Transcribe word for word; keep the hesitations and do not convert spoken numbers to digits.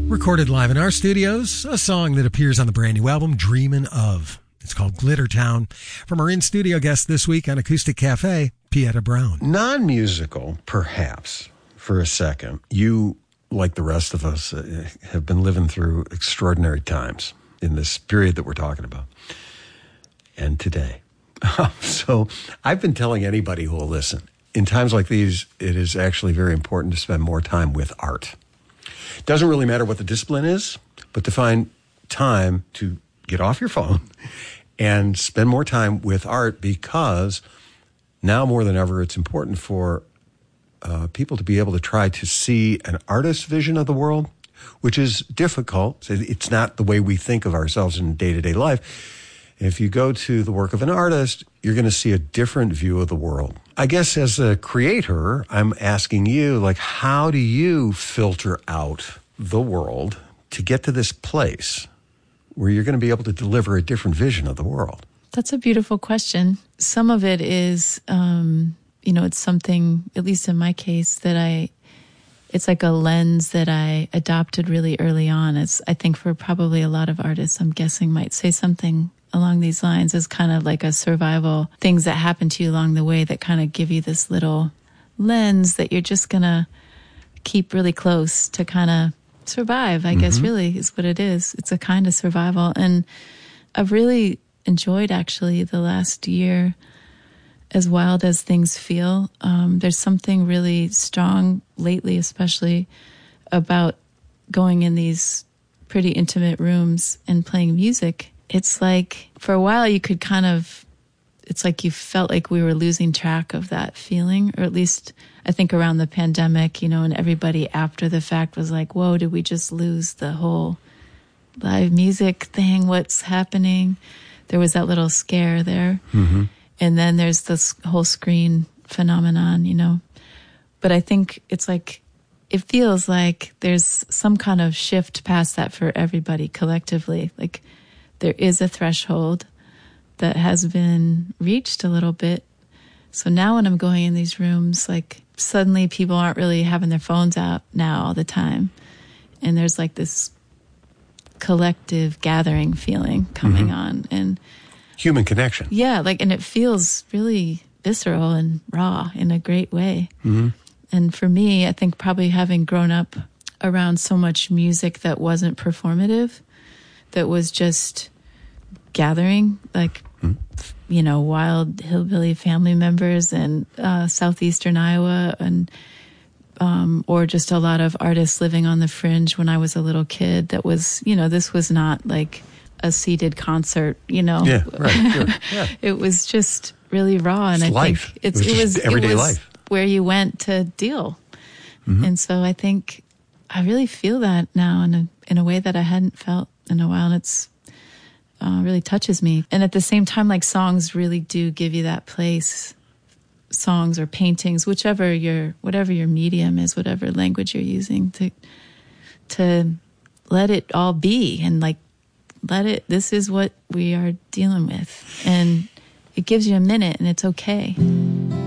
Recorded live in our studios, a song that appears on the brand new album, Dreamin' Of. It's called Glitter Town. From our in-studio guest this week on Acoustic Cafe, Pieta Brown. Non-musical, perhaps, for a second. You, like the rest of us, uh, have been living through extraordinary times in this period that we're talking about. And today. So I've been telling anybody who will listen, in times like these, it is actually very important to spend more time with art. Doesn't really matter what the discipline is, but to find time to get off your phone and spend more time with art, because now more than ever, it's important for uh, people to be able to try to see an artist's vision of the world, which is difficult. It's not the way we think of ourselves in day-to-day life. If you go to the work of an artist, you're going to see a different view of the world. I guess as a creator, I'm asking you, like, how do you filter out the world to get to this place where you're going to be able to deliver a different vision of the world? That's a beautiful question. Some of it is, um, you know, it's something, at least in my case, that I, it's like a lens that I adopted really early on. It's, I think for probably a lot of artists, I'm guessing might say something along these lines, as kind of like a survival, things that happen to you along the way that kind of give you this little lens that you're just going to keep really close to kind of survive, I mm-hmm. guess really is what it is. It's a kind of survival. And I've really enjoyed actually the last year, as wild as things feel. Um, there's something really strong lately, especially about going in these pretty intimate rooms and playing music. It's like, for a while you could kind of, it's like you felt like we were losing track of that feeling, or at least I think around the pandemic, you know, and everybody after the fact was like, whoa, did we just lose the whole live music thing? What's happening? There was that little scare there. Mm-hmm. And then there's this whole screen phenomenon, you know. But I think it's like, it feels like there's some kind of shift past that for everybody collectively. Like, there is a threshold that has been reached a little bit. So now when I'm going in these rooms, like, suddenly people aren't really having their phones out now all the time. And there's like this collective gathering feeling coming mm-hmm. on. And human connection. Yeah, like, and it feels really visceral and raw in a great way. Mm-hmm. And for me, I think probably having grown up around so much music that wasn't performative, that was just gathering, like, mm. you know, wild hillbilly family members in uh, southeastern Iowa, and um, or just a lot of artists living on the fringe when I was a little kid. That was, you know, this was not like a seated concert, you know. Yeah, right. Sure. Yeah. It was just really raw, and it's I life. think it's, it was, it was everyday it was life, where you went to deal. Mm-hmm. And so I think I really feel that now in a in a way that I hadn't felt in a while, and it's uh, really touches me. And at the same time, like, songs really do give you that place. Songs or paintings, whichever your whatever your medium is, whatever language you're using, to to let it all be, and like let it. This is what we are dealing with, and it gives you a minute, and it's okay.